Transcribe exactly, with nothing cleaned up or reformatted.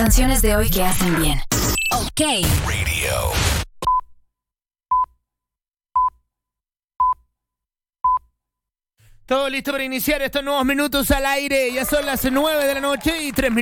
canciones de hoy que hacen bien. Ok. Radio. Todo listo para iniciar estos nuevos minutos al aire. Ya son las nueve de la noche y tres minutos.